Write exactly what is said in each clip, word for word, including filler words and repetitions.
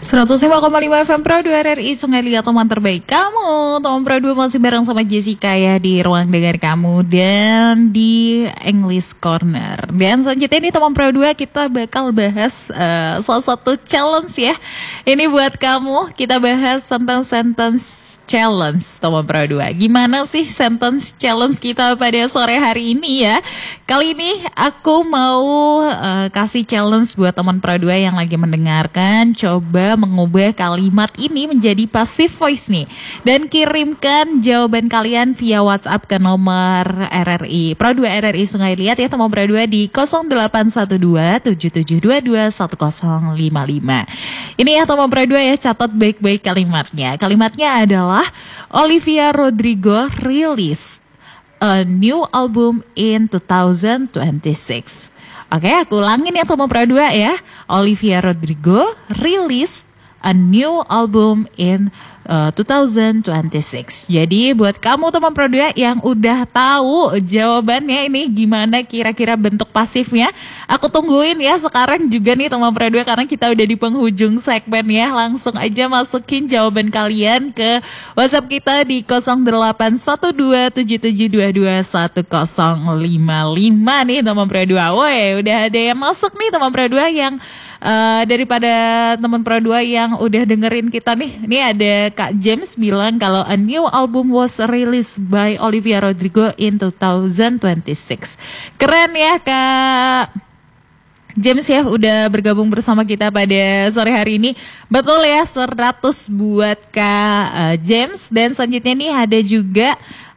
seratus lima koma lima F M Pro dua R R I Sungai Liat, teman terbaik kamu. Teman Pro dua masih bareng sama Jessica ya di ruang dengar kamu dan di English Corner. Dan selanjutnya ini teman Pro dua kita bakal bahas uh, salah satu challenge ya. Ini buat kamu, kita bahas tentang sentence challenge teman Pro dua. Gimana sih sentence challenge kita pada sore hari ini ya? Kali ini aku mau uh, kasih challenge buat teman Pro dua yang lagi mendengarkan. Coba mengubah kalimat ini menjadi passive voice nih. Dan kirimkan jawaban kalian via WhatsApp ke nomor R R I Pro dua R R I Sungai Liat ya teman Pro dua di nol delapan satu dua tujuh tujuh dua dua satu nol lima lima. Ini ya teman Pro dua ya, catat baik-baik kalimatnya. Kalimatnya adalah Olivia Rodrigo release a new album in two thousand twenty-six. Oke, aku ulangin ya teman Pro dua ya. Olivia Rodrigo release a new album in uh, two thousand twenty-six. Jadi buat kamu teman Pro dua yang udah tahu jawabannya ini gimana kira-kira bentuk pasifnya, aku tungguin ya sekarang juga nih teman Pro dua karena kita udah di penghujung segmen ya. Langsung aja masukin jawaban kalian ke WhatsApp kita di nol delapan satu dua tujuh tujuh dua dua satu nol lima lima nih teman Pro dua. Woi, udah ada yang masuk nih teman Pro dua yang uh, daripada teman Pro dua yang udah dengerin kita nih. Ini ada Kak James bilang kalau a new album was released by Olivia Rodrigo in two thousand twenty-six. Keren ya Kak James ya udah bergabung bersama kita pada sore hari ini. Betul ya, seratus buat Kak uh, James. Dan selanjutnya nih ada juga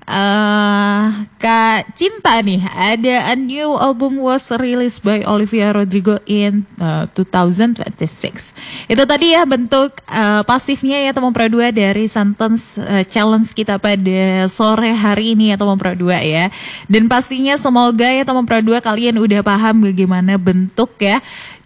Uh, Kak Cinta nih, ada a new album was released by Olivia Rodrigo in uh, two thousand twenty-six. Itu tadi ya bentuk uh, pasifnya ya teman Pro dua dari sentence uh, challenge kita pada sore hari ini ya teman Pro dua ya. Dan pastinya semoga ya teman Pro dua kalian udah paham bagaimana bentuk ya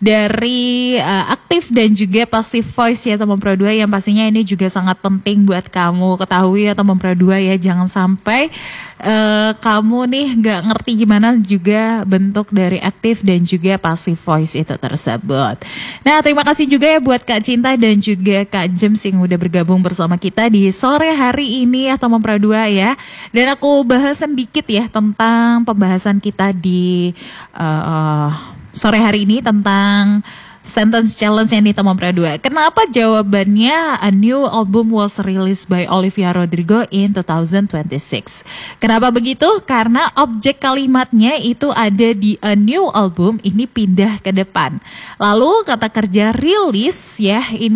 dari uh, aktif dan juga passive voice ya teman Pro dua, yang pastinya ini juga sangat penting buat kamu ketahui ya teman Pro dua ya. Jangan sampai uh, kamu nih gak ngerti gimana juga bentuk dari aktif dan juga passive voice itu tersebut. Nah terima kasih juga ya buat Kak Cinta dan juga Kak James yang udah bergabung bersama kita di sore hari ini ya teman Pro dua ya. Dan aku bahas sedikit ya tentang pembahasan kita di uh, sore hari ini tentang sentence challenge yang di teman Pro dua. Kenapa jawabannya a new album was released by Olivia Rodrigo in two thousand twenty-six? Kenapa begitu? Karena objek kalimatnya itu ada di a new album, ini pindah ke depan. Lalu kata kerja release ya, ini